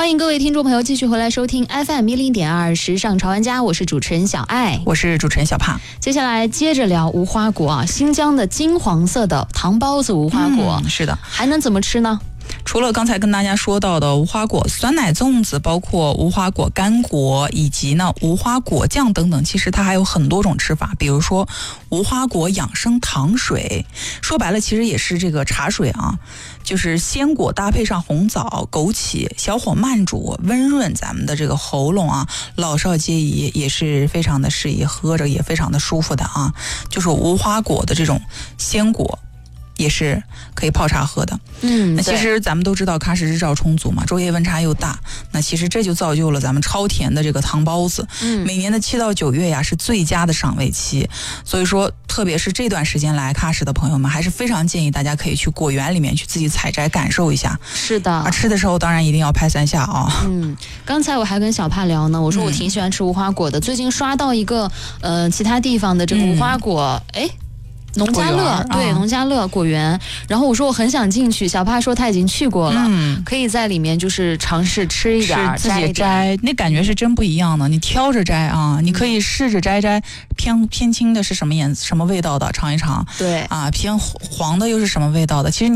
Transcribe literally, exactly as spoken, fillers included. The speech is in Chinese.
欢迎各位听众朋友继续回来收听 F M 一零点二时尚潮玩家，我是主持人小爱， 我是主持人小胖。 接下来接着聊无花果啊，新疆的金黄色的糖包子无花果， 嗯、是的， 还能怎么吃呢？ 除了刚才跟大家说到的无花果酸奶粽子，包括无花果干果以及呢无花果酱等等，其实它还有很多种吃法，比如说无花果养生糖水，说白了其实也是这个茶水啊，就是鲜果搭配上红枣、枸杞，小火慢煮，温润咱们的这个喉咙啊，老少皆宜，也是非常的适宜，喝着也非常的舒服的啊，就是无花果的这种鲜果。也是可以泡茶喝的。 嗯， 那其实咱们都知道喀什日照充足嘛，昼夜温差又大，那其实这就造就了咱们超甜的这个糖包子。嗯，每年的七到九月呀是最佳的赏味期，所以说特别是这段时间来喀什的朋友们，还是非常建议大家可以去果园里面去自己采摘感受一下。 是的， 而吃的时候当然一定要拍三下啊。 嗯，刚才我还跟小帕聊呢，我说我挺喜欢吃无花果的，嗯、最近刷到一个呃其他地方的这个无花果，哎、嗯。农家乐对、啊、农家乐果园，然后我说我很想进去，小帕说他已经去过了，嗯，可以在里面就是尝试吃一点， 自己摘，那感觉是真不一样的。你挑着摘啊，你可以试着摘摘偏偏青的是什么颜什么味道的，尝一尝。 对啊，偏黄的又是什么味道的？其实。